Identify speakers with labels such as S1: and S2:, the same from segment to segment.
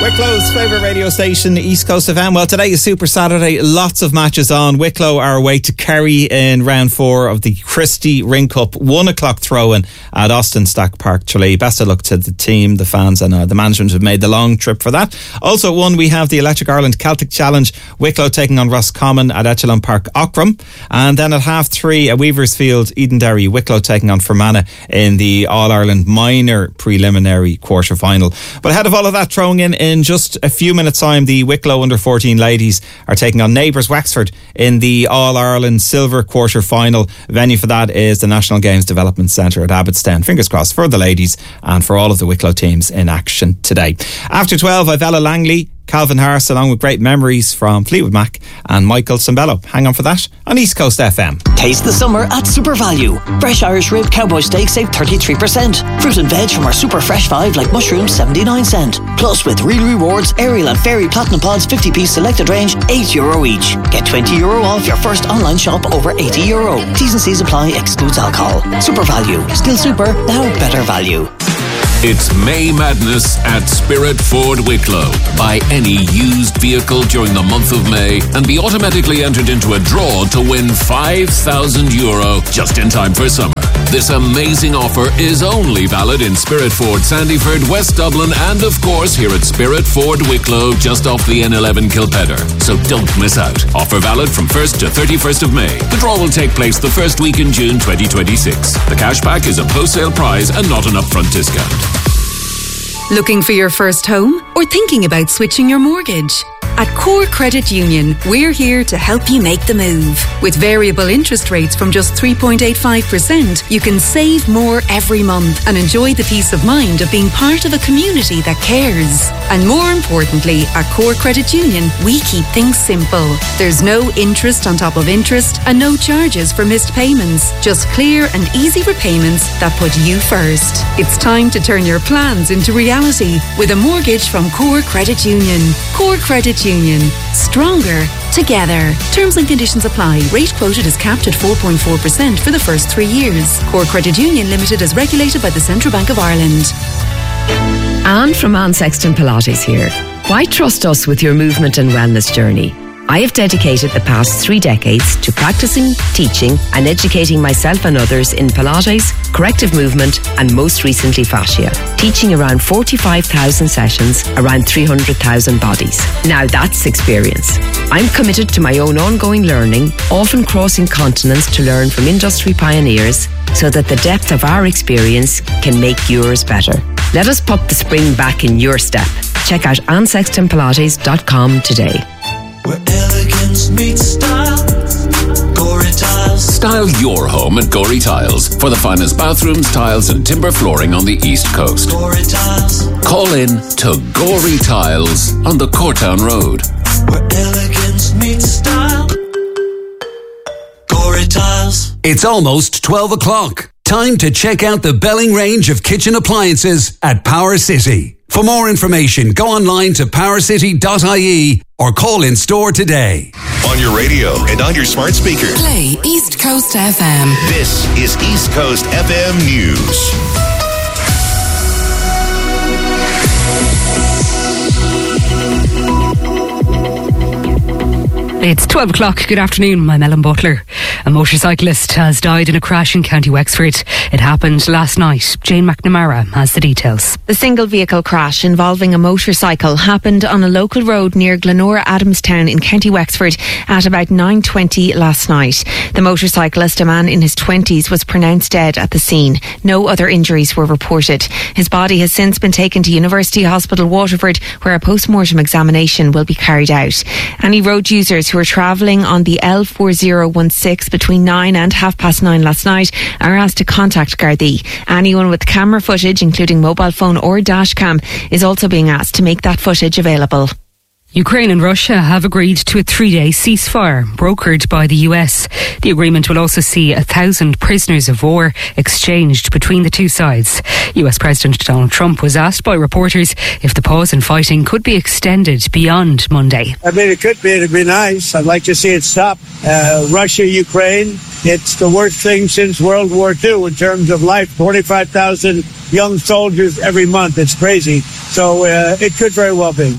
S1: Wicklow's favourite radio station, East Coast FM. Well, today is Super Saturday. Lots of matches on. Wicklow are away to Kerry in round 4 of the Christie Ring Cup. 1 o'clock throw-in at Austin Stack Park, Tralee. Best of luck to the team, the fans, and the management have made the long trip for that. Also at 1, we have the Electric Ireland Celtic Challenge. Wicklow taking on Roscommon at Echelon Park, Ockram. And then at 3:30 at Weaversfield, Edenderry, Wicklow taking on Fermanagh in the All-Ireland Minor Preliminary Quarter-Final. But ahead of all of that, throwing in just a few minutes' time, the Wicklow Under-14 ladies are taking on neighbours Wexford in the All-Ireland Silver Quarter-Final. Venue for that is the National Games Development Centre at Abbottstown. Fingers crossed for the ladies and for all of the Wicklow teams in action today. After 12, I've Ella Langley, Calvin Harris, along with great memories from Fleetwood Mac and Michael Cimbello. Hang on for that on East Coast FM.
S2: Taste the summer at Super Value. Fresh Irish rib cowboy steak save 33%. Fruit and veg from our super fresh 5 like mushrooms 79 cent. Plus with real rewards, Ariel and Fairy Platinum Pods 50-piece selected range €8 each. Get €20 off your first online shop over €80. T's and C's apply, excludes alcohol. Super Value. Still super, now better value.
S3: It's May Madness at Spirit Ford Wicklow. Buy any used vehicle during the month of May and be automatically entered into a draw to win €5,000 just in time for summer. This amazing offer is only valid in Spirit Ford Sandyford, West Dublin, and of course here at Spirit Ford Wicklow, just off the N11 Kilpedder. So don't miss out. Offer valid from 1st to 31st of May. The draw will take place the first week in June 2026. The cashback is a post-sale prize and not an upfront discount.
S4: Looking for your first home or thinking about switching your mortgage? At Core Credit Union, we're here to help you make the move. With variable interest rates from just 3.85%, you can save more every month and enjoy the peace of mind of being part of a community that cares. And more importantly, at Core Credit Union, we keep things simple. There's no interest on top of interest and no charges for missed payments. Just clear and easy repayments that put you first. It's time to turn your plans into reality with a mortgage from Core Credit Union. Core Credit Union. Stronger together. Terms and conditions apply. Rate quoted is capped at 4.4% for the first 3 years. Core Credit Union Limited is regulated by the Central Bank of Ireland.
S5: Anne from Anne Sexton Pilates here. Why trust us with your movement and wellness journey? I have dedicated the past 3 decades to practicing, teaching and educating myself and others in Pilates, corrective movement and most recently fascia. Teaching around 45,000 sessions, around 300,000 bodies. Now that's experience. I'm committed to my own ongoing learning, often crossing continents to learn from industry pioneers so that the depth of our experience can make yours better. Let us put the spring back in your step. Check out AnneSextonPilates.com today.
S6: Where elegance meets style, Gorey Tiles.
S3: Style your home at Gorey Tiles for the finest bathrooms, tiles and timber flooring on the East Coast.
S6: Gorey Tiles.
S3: Call in to Gorey Tiles on the Courtown Road.
S6: Where elegance meets style, Gorey Tiles.
S7: It's almost 12 o'clock. Time to check out the Belling range of kitchen appliances at Power City. For more information, go online to powercity.ie or call in store today.
S8: On your radio and on your smart speaker.
S4: Play East Coast FM.
S8: This is East Coast FM News.
S9: It's 12 o'clock. Good afternoon. I'm Ellen Butler. A motorcyclist has died in a crash in County Wexford. It happened last night. Jane McNamara has the details.
S10: The single vehicle crash involving a motorcycle happened on a local road near Glenora Adamstown in County Wexford at about 9:20 last night. The motorcyclist, a man in his 20s, was pronounced dead at the scene. No other injuries were reported. His body has since been taken to University Hospital Waterford, where a post-mortem examination will be carried out. Any road users who were travelling on the L4016 between 9 and 9:30 last night are asked to contact Gardaí. Anyone with camera footage, including mobile phone or dash cam, is also being asked to make that footage available.
S9: Ukraine and Russia have agreed to a 3-day ceasefire brokered by the US. The agreement will also see 1,000 prisoners of war exchanged between the two sides. US President Donald Trump was asked by reporters if the pause in fighting could be extended beyond Monday.
S11: I mean, it could be. It'd be nice. I'd like to see it stop. Russia, Ukraine, It's the worst thing since World War II in terms of life. 45,000 young soldiers every month. It's crazy. So it could very well be.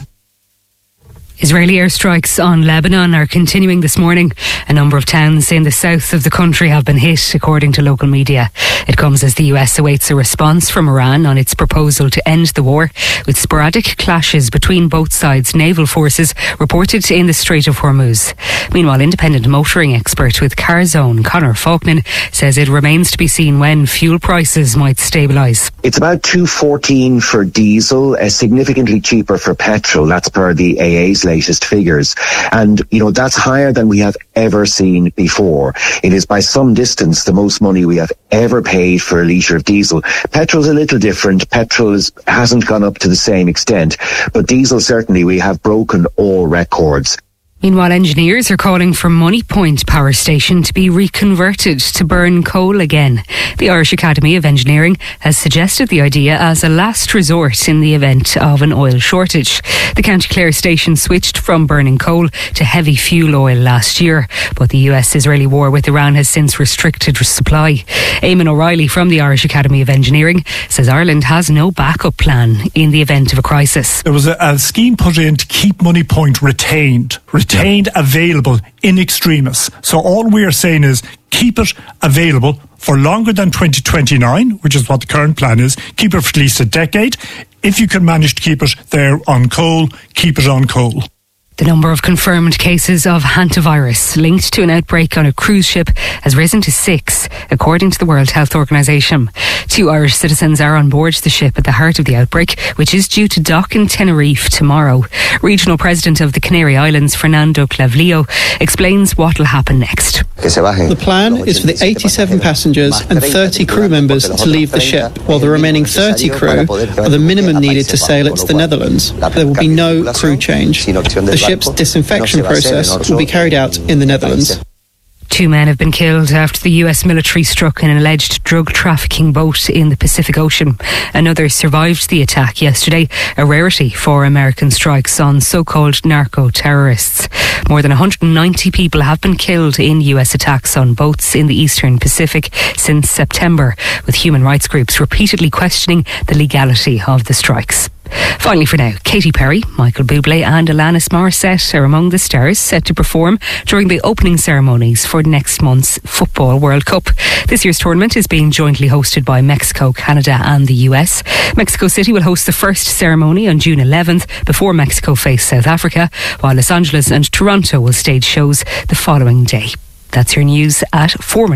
S9: Israeli airstrikes on Lebanon are continuing this morning. A number of towns in the south of the country have been hit, according to local media. It comes as the US awaits a response from Iran on its proposal to end the war, with sporadic clashes between both sides' naval forces reported in the Strait of Hormuz. Meanwhile, independent motoring expert with CarZone, Conor Faulkner, says it remains to be seen when fuel prices might stabilise.
S12: It's about $2.14 for diesel, significantly cheaper for petrol. That's per the AA's latest figures. And, that's higher than we have ever seen before. It is by some distance the most money we have ever paid for a litre of diesel. Petrol's a little different. Petrol hasn't gone up to the same extent. But diesel, certainly, we have broken all records.
S9: Meanwhile, engineers are calling for Moneypoint Power Station to be reconverted to burn coal again. The Irish Academy of Engineering has suggested the idea as a last resort in the event of an oil shortage. The County Clare station switched from burning coal to heavy fuel oil last year, but the US-Israeli war with Iran has since restricted supply. Eamon O'Reilly from the Irish Academy of Engineering says Ireland has no backup plan in the event of a crisis.
S13: There was a scheme put in to keep Moneypoint retained, available in extremis. So all we're saying is keep it available for longer than 2029, which is what the current plan is. Keep it for at least a decade. If you can manage to keep it there on coal, keep it on coal.
S9: The number of confirmed cases of hantavirus linked to an outbreak on a cruise ship has risen to 6, according to the World Health Organization. 2 Irish citizens are on board the ship at the heart of the outbreak, which is due to dock in Tenerife tomorrow. Regional President of the Canary Islands, Fernando Clavlio, explains what will happen next.
S14: The plan is for the 87 passengers and 30 crew members to leave the ship, while the remaining 30 crew are the minimum needed to sail it to the Netherlands. There will be no crew change. The ship's disinfection process will be carried out in the Netherlands.
S9: 2 men have been killed after the US military struck an alleged drug trafficking boat in the Pacific Ocean. Another survived the attack yesterday, a rarity for American strikes on so-called narco-terrorists. More than 190 people have been killed in US attacks on boats in the Eastern Pacific since September, with human rights groups repeatedly questioning the legality of the strikes. Finally for now, Katy Perry, Michael Bublé and Alanis Morissette are among the stars set to perform during the opening ceremonies for next month's Football World Cup. This year's tournament is being jointly hosted by Mexico, Canada and the US. Mexico City will host the first ceremony on June 11th before Mexico face South Africa, while Los Angeles and Toronto will stage shows the following day. That's your news at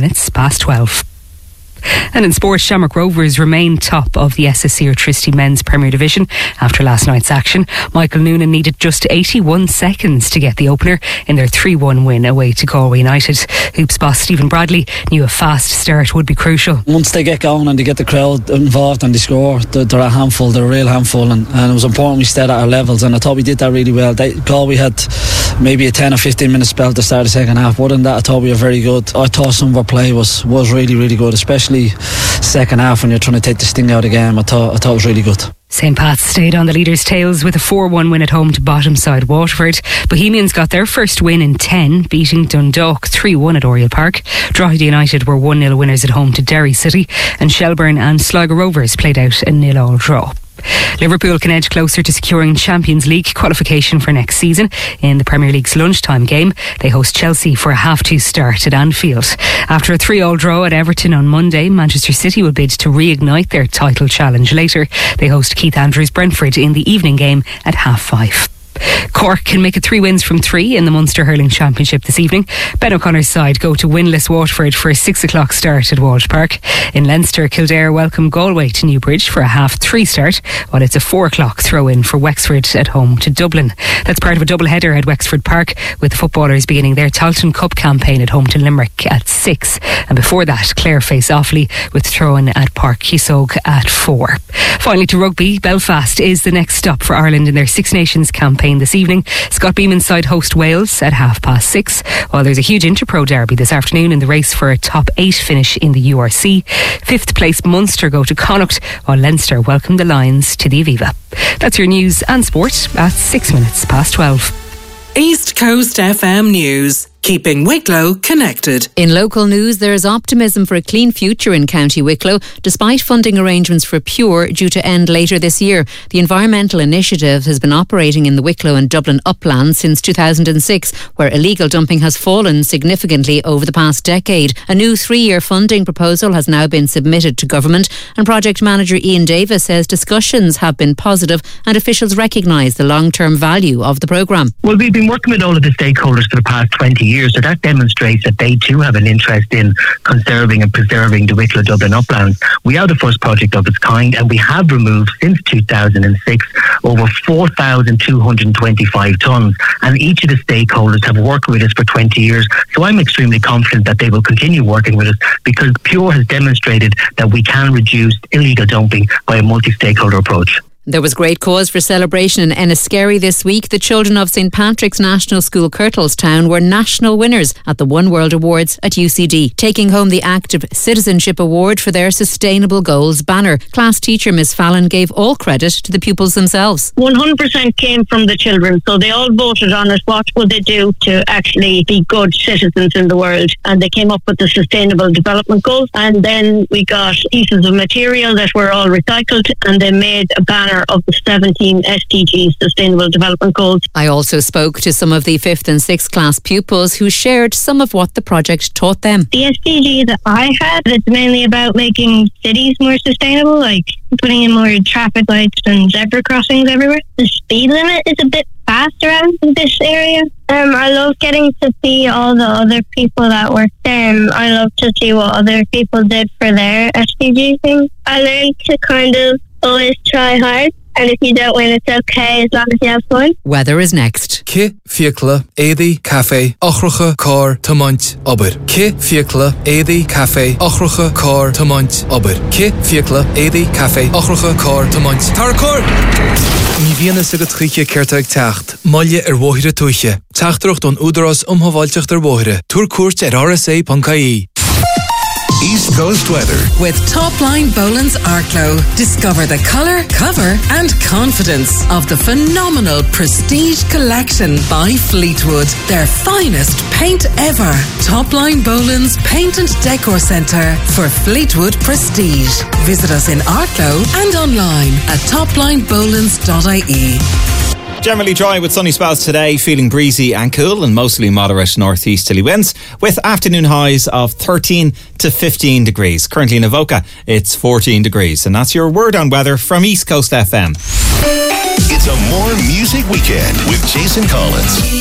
S9: 12:04. And in sport, Shamrock Rovers remain top of the SSE Airtricity Men's Premier Division after last night's action. Michael Noonan needed just 81 seconds to get the opener in their 3-1 win away to Galway United. Hoops boss Stephen Bradley knew a fast start would be crucial.
S15: Once they get going and they get the crowd involved and they score, they're a handful, they're a real handful, and it was important we stayed at our levels, and I thought we did that really well. Galway had maybe a 10 or 15 minute spell at the start of the second half. Other than that, I thought we were very good. I thought some of our play was really, really good, especially second half when you're trying to take the sting out of the game. I thought it was really good.
S9: St. Pat's stayed on the leaders' tails with a 4-1 win at home to bottom side Waterford. Bohemians got their first win in 10, beating Dundalk 3-1 at Oriel Park. Drogheda United were 1-0 winners at home to Derry City, and Shelbourne and Sligo Rovers played out a 0-0 draw. Liverpool can edge closer to securing Champions League qualification for next season. In the Premier League's lunchtime game, they host Chelsea for a 2:30 start at Anfield. After a 3-3 draw at Everton on Monday, Manchester City will bid to reignite their title challenge later. They host Keith Andrews Brentford in the evening game at 5:30. Cork can make it 3 wins from 3 in the Munster Hurling Championship this evening. Ben O'Connor's side go to winless Waterford for a 6 o'clock start at Walsh Park. In Leinster, Kildare welcome Galway to Newbridge for a 3:30 start, while it's a 4 o'clock throw-in for Wexford at home to Dublin. That's part of a double-header at Wexford Park, with the footballers beginning their Tailteann Cup campaign at home to Limerick at 6. And before that, Clare face Offaly with throw-in at Park Kisog at 4. Finally to rugby, Belfast is the next stop for Ireland in their Six Nations campaign this evening. Scott Beeman's side host Wales at 6:30, while there's a huge Interpro derby this afternoon in the race for a top 8 finish in the URC. 5th place Munster go to Connacht, while Leinster welcome the Lions to the Aviva. That's your news and sport at 12.
S16: East Coast FM News. keeping Wicklow connected.
S4: In local news, there is optimism for a clean future in County Wicklow, despite funding arrangements for Pure due to end later this year. The environmental initiative has been operating in the Wicklow and Dublin uplands since 2006, where illegal dumping has fallen significantly over the past decade. A new 3-year funding proposal has now been submitted to government, and project manager Ian Davis says discussions have been positive and officials recognise the long-term value of the programme.
S17: Well, we've been working with all of the stakeholders for the past 20 years, so that demonstrates that they too have an interest in conserving and preserving the Wicklow Dublin uplands. We are the first project of its kind, and we have removed since 2006 over 4,225 tonnes, and each of the stakeholders have worked with us for 20 years, so I'm extremely confident that they will continue working with us, because Pure has demonstrated that we can reduce illegal dumping by a multi-stakeholder approach.
S4: There was great cause for celebration in Enniskerry this week. The children of St Patrick's National School, Kirtlestown, were national winners at the One World Awards at UCD, taking home the Active Citizenship Award for their Sustainable Goals banner. Class teacher Miss Fallon gave all credit to the pupils themselves.
S18: 100% came from the children, so they all voted on it. What would they do to actually be good citizens in the world? And they came up with the Sustainable Development Goals, and then we got pieces of material that were all recycled, and they made a banner of the 17 SDGs, Sustainable Development Goals.
S4: I also spoke to some of the 5th and 6th class pupils who shared some of what the project taught them.
S18: The SDG that I had, it's mainly about making cities more sustainable, like putting in more traffic lights and zebra crossings everywhere. The speed limit is a bit fast around this area. I love getting to see all the other people that worked there. I love to see what other people did for their SDG thing. I learned to kind of always try hard, and if you don't win, it's okay as long as you have fun.
S4: Weather is next.
S19: Ki fiacla édi cafe ochracha car tamont ober. Ki fiacla édi cafe ochracha car tamont ober. Ki fiacla édi cafe ochracha car tamont. Tarcor! Ní bhíonna sa go tríche ceirteag teacht, maille bhóithre tuiche. Teachtarach don údaras umhaváilteach bhóithre. Túr cuairt RSA.ie.
S8: East Coast weather.
S16: With Topline Boland's Arklow. Discover the colour, cover and confidence of the phenomenal Prestige Collection by Fleetwood. Their finest paint ever. Topline Boland's Paint and Decor Centre for Fleetwood Prestige. Visit us in Arklow and online at toplinebolands.ie.
S1: Generally dry with sunny spells today, feeling breezy and cool and mostly moderate northeasterly winds with afternoon highs of 13 to 15 degrees. Currently in Avoca, it's 14 degrees. And that's your word on weather from East Coast FM.
S8: It's a more music weekend with Jason Collins.